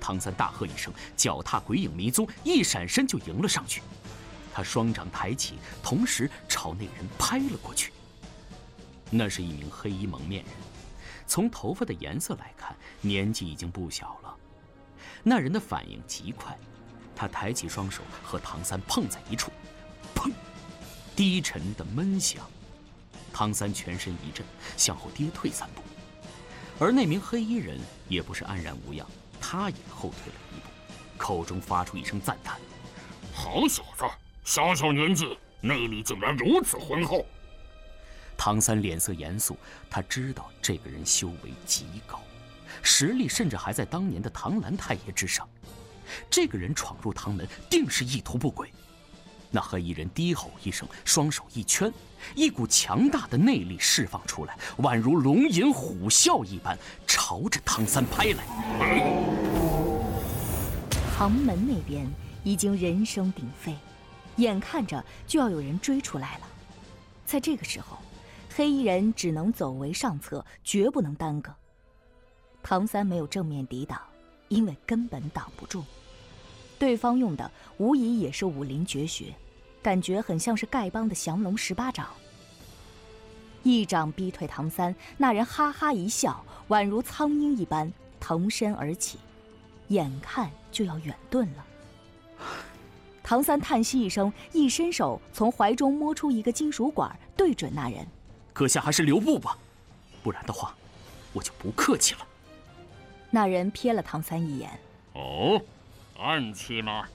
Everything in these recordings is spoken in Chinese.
唐三大喝一声，脚踏鬼影迷踪，一闪身就迎了上去。他双掌抬起，同时朝那人拍了过去。那是一名黑衣蒙面人，从头发的颜色来看，年纪已经不小了。那人的反应极快，他抬起双手和唐三碰在一处，砰！低沉的闷响。唐三全身一震，向后跌退3步。而那名黑衣人也不是安然无恙，他也后退了1步，口中发出一声赞叹：“ 好小子，小小年纪，内力竟然如此浑厚。” 唐三脸色严肃，他知道这个人修为极高，实力甚至还在当年的唐兰太爷之上。这个人闯入唐门，定是意图不轨。那黑衣人低吼一声，双手一圈，一股强大的内力释放出来，宛如龙吟虎啸一般，朝着唐三拍来。 唐门那边已经人声鼎沸，眼看着就要有人追出来了。在这个时候，黑衣人只能走为上策，绝不能耽搁。唐三没有正面抵挡，因为根本挡不住。对方用的无疑也是武林绝学，感觉很像是丐帮的降龙18掌。一掌逼退唐三，那人哈哈一笑，宛如苍鹰一般腾身而起，眼看就要远遁了。唐三叹息一声，一伸手从怀中摸出一个金属管，对准那人：“ 阁下还是留步吧，不然的话，我就不客气了。” 那人瞥了唐三一眼：“ 哦，暗器吗？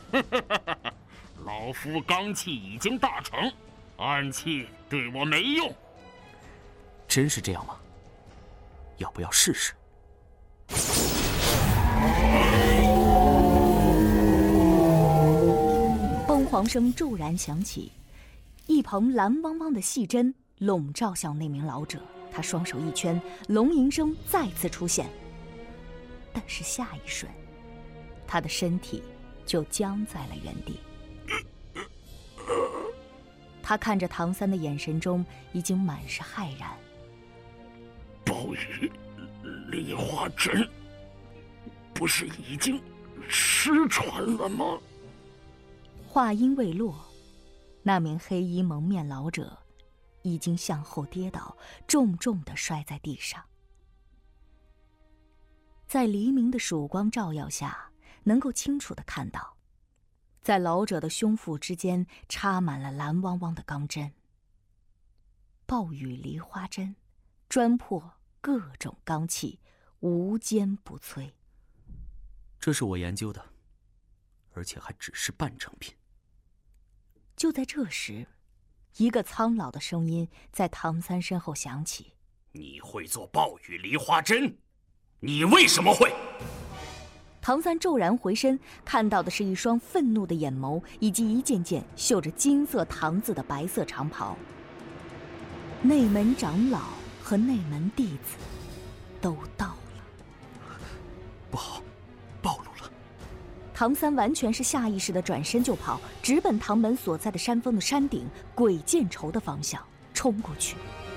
老夫罡气已经大成，暗器对我没用。” 真是这样吗？要不要试试？ 崩簧声骤然响起，一蓬蓝汪汪的细针笼罩向那名老者。他双手一圈，龙吟声再次出现。但是下一瞬，他的身体就僵在了原地。他看着唐三的眼神中已经满是骇然。 暴雨梨花针不是已经失传了吗？ 话音未落，那名黑衣蒙面老者已经向后跌倒，重重地摔在地上。在黎明的曙光照耀下，能够清楚地看到，在老者的胸腹之间插满了蓝汪汪的钢针。暴雨梨花针，专破各种罡气，无坚不摧。 这是我研究的，而且还只是半成品。 就在这时，一个苍老的声音在唐三身后响起：“ 你会做暴雨梨花针？你为什么会？” 唐三骤然回身，看到的是一双愤怒的眼眸，以及一件件绣着金色唐字的白色长袍。内门长老和内门弟子都到了。 不好，暴露了！ 唐三完全是下意识的转身就跑，直奔唐门所在的山峰的山顶鬼见愁的方向冲过去。